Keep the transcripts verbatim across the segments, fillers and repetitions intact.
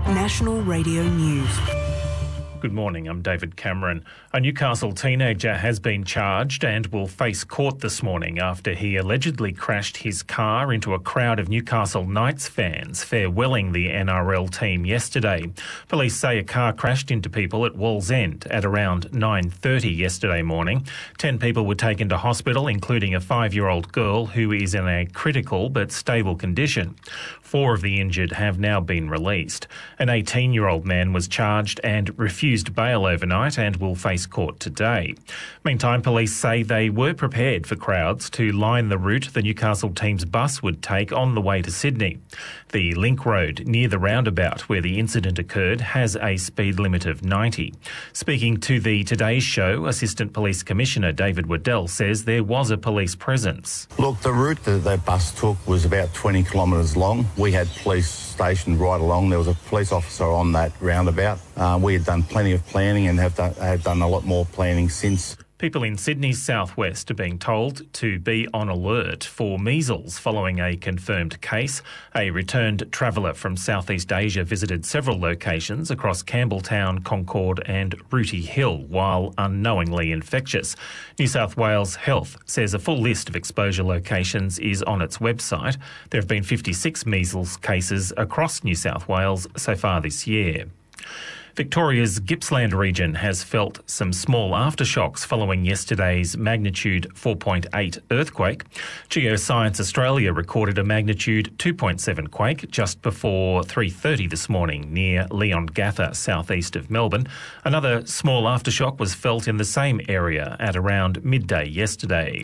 National Radio News. Good morning, I'm David Cameron. A Newcastle teenager has been charged and will face court this morning after he allegedly crashed his car into a crowd of Newcastle Knights fans farewelling the N R L team yesterday. Police say a car crashed into people at Wallsend at around nine thirty yesterday morning. Ten people were taken to hospital, including a five-year-old girl who is in a critical but stable condition. Four of the injured have now been released. An eighteen-year-old man was charged and refused bail overnight and will face court today. Meantime, police say they were prepared for crowds to line the route the Newcastle team's bus would take on the way to Sydney. The Link Road near the roundabout where the incident occurred has a speed limit of ninety. Speaking to the Today Show, Assistant Police Commissioner David Waddell says there was a police presence. Look, the route that the bus took was about twenty kilometres long. We had police stationed right along. There was a police officer on that roundabout. Uh, we had done plenty of planning and have done, have done a lot more planning since. People in Sydney's southwest are being told to be on alert for measles following a confirmed case. A returned traveller from Southeast Asia visited several locations across Campbelltown, Concord and Rooty Hill while unknowingly infectious. New South Wales Health says a full list of exposure locations is on its website. There have been fifty-six measles cases across New South Wales so far this year. Victoria's Gippsland region has felt some small aftershocks following yesterday's magnitude four point eight earthquake. Geoscience Australia recorded a magnitude two point seven quake just before three thirty this morning near Leongatha, southeast of Melbourne. Another small aftershock was felt in the same area at around midday yesterday.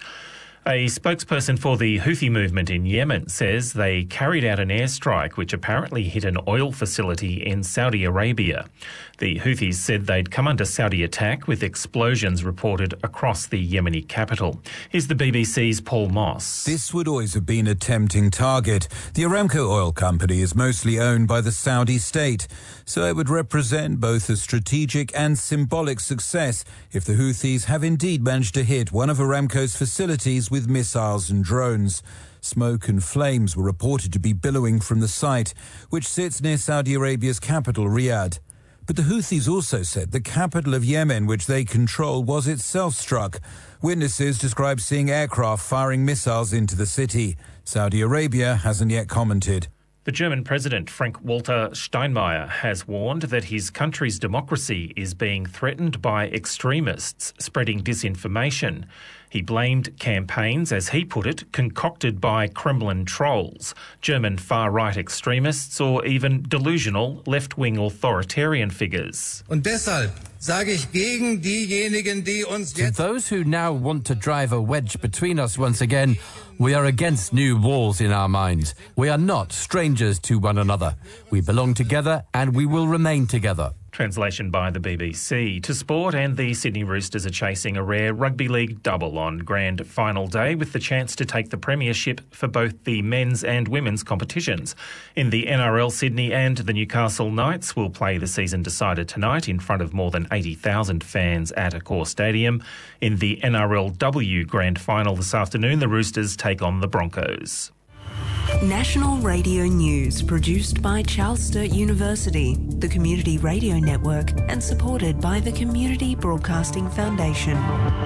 A spokesperson for the Houthi movement in Yemen says they carried out an airstrike which apparently hit an oil facility in Saudi Arabia. The Houthis said they'd come under Saudi attack with explosions reported across the Yemeni capital. Here's the B B C's Paul Moss. This would always have been a tempting target. The Aramco oil company is mostly owned by the Saudi state, so it would represent both a strategic and symbolic success if the Houthis have indeed managed to hit one of Aramco's facilities with missiles and drones. Smoke and flames were reported to be billowing from the site, which sits near Saudi Arabia's capital, Riyadh. But the Houthis also said the capital of Yemen, which they control, was itself struck. Witnesses describe seeing aircraft firing missiles into the city. Saudi Arabia hasn't yet commented. The German President Frank-Walter Steinmeier has warned that his country's democracy is being threatened by extremists spreading disinformation. He blamed campaigns, as he put it, concocted by Kremlin trolls, German far-right extremists or even delusional left-wing authoritarian figures. Und deshalb sage ich gegen diejenigen, die uns To those who now want to drive a wedge between us once again, we are against new walls in our minds. We are not strangers to one another. We belong together and we will remain together. Translation by the B B C. To sport, and the Sydney Roosters are chasing a rare rugby league double on grand final day with the chance to take the premiership for both the men's and women's competitions. In the N R L, Sydney and the Newcastle Knights will play the season decider tonight in front of more than eighty thousand fans at Accor Stadium. In the N R L W grand final this afternoon, the Roosters take on the Broncos. National Radio News, produced by Charles Sturt University, the Community Radio Network, and supported by the Community Broadcasting Foundation.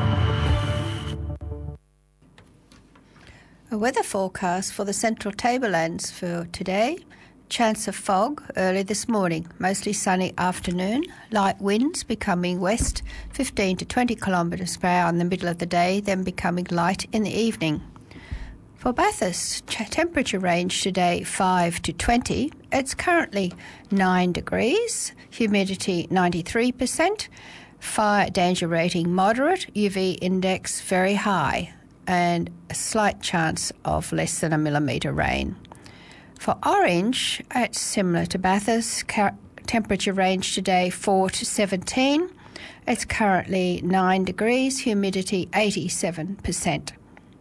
A weather forecast for the Central Tablelands for today. Chance of fog early this morning, mostly sunny afternoon, light winds becoming west fifteen to twenty kilometres per hour in the middle of the day, then becoming light in the evening. For Bathurst, temperature range today five to twenty. It's currently nine degrees, humidity ninety-three percent, fire danger rating moderate, U V index very high, and a slight chance of less than a millimetre rain. For Orange, it's similar to Bathurst, temperature range today four to seventeen. It's currently nine degrees, humidity eighty-seven percent.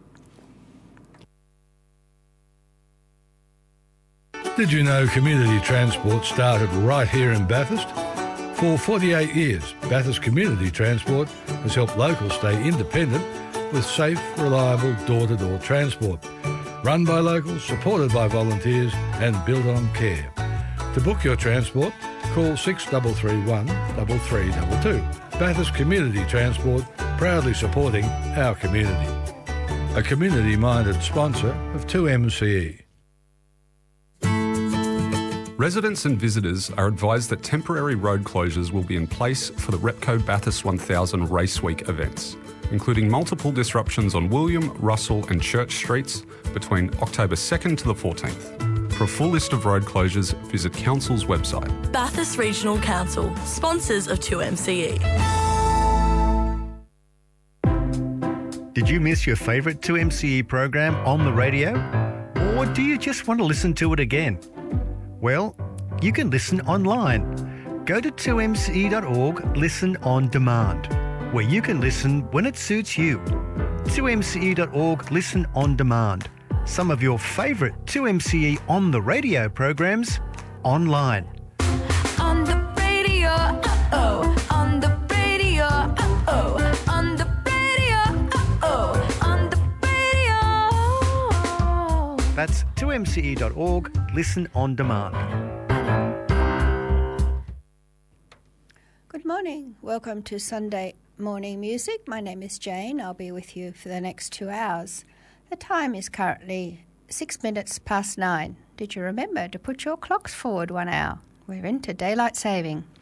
Did you know community transport started right here in Bathurst? For forty-eight years, Bathurst Community Transport has helped locals stay independent with safe, reliable door-to-door transport. Run by locals, supported by volunteers and built on care. To book your transport, call six three three one, three three two two. Bathurst Community Transport, proudly supporting our community. A community-minded sponsor of two M C E. Residents and visitors are advised that temporary road closures will be in place for the Repco Bathurst one thousand Race Week events, including multiple disruptions on William, Russell and Church Streets between October second to the fourteenth. For a full list of road closures, visit Council's website. Bathurst Regional Council, sponsors of two M C E. Did you miss your favourite two M C E program on the radio? Or do you just want to listen to it again? Well, you can listen online. Go to two M C E dot org, Listen on Demand, where you can listen when it suits you. two M C E dot org, Listen on Demand. Some of your favourite two M C E on the radio programs online. On the radio, uh-oh. On the radio, uh-oh. On the radio, uh-oh. On the radio. That's two M C E dot org, Listen on Demand. Good morning. Welcome to Sunday Morning Music. My name is Jane. I'll be with you for the next two hours. The time is currently six minutes past nine. Did you remember to put your clocks forward one hour? We're into daylight saving.